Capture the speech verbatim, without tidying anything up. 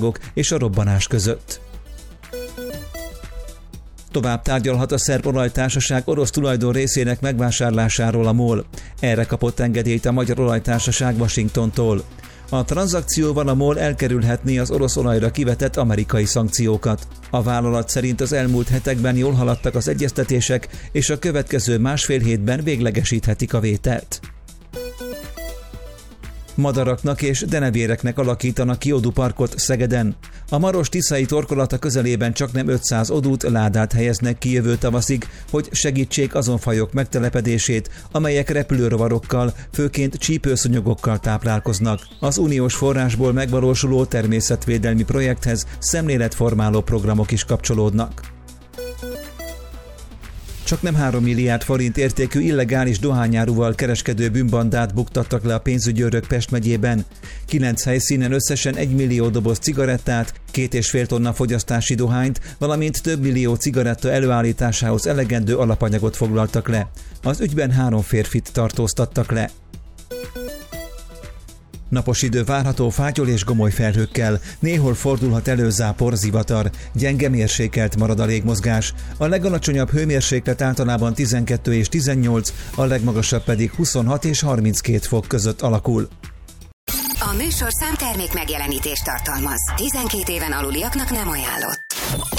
és a robbanás között. Tovább tárgyalhat a szerb olajtársaság orosz tulajdon részének megvásárlásáról a MOL. Erre kapott engedélyt a magyar olajtársaság Washingtontól. A tranzakcióval a MOL elkerülhetné az orosz olajra kivetett amerikai szankciókat. A vállalat szerint az elmúlt hetekben jól haladtak az egyeztetések, és a következő másfél hétben véglegesíthetik a vételt. Madaraknak és denevéreknek alakítanak ki oduparkot Szegeden. A Maros-Tiszai torkolata közelében csaknem ötszáz odút, ládát helyeznek ki jövő tavaszig, hogy segítsék azon fajok megtelepedését, amelyek repülőrovarokkal, főként csípőszúnyogokkal táplálkoznak. Az uniós forrásból megvalósuló természetvédelmi projekthez szemléletformáló programok is kapcsolódnak. Csaknem három milliárd forint értékű illegális dohányáruval kereskedő bűnbandát buktattak le a pénzügyőrök Pest megyében. Kilenc helyszínen összesen egy millió doboz cigarettát, két és fél tonna fogyasztási dohányt, valamint több millió cigaretta előállításához elegendő alapanyagot foglaltak le. Az ügyben három férfit tartóztattak le. Napos idő várható fátyol és gomoly felhőkkel, néhol fordulhat elő zápor, zivatar, gyenge mérsékelt marad a légmozgás. A legalacsonyabb hőmérséklet általában tizenkét és tizennyolc, a legmagasabb pedig huszonhat és harminckét fok között alakul. A műsorszám termék megjelenítést tartalmaz. tizenkét éven aluliaknak nem ajánlott.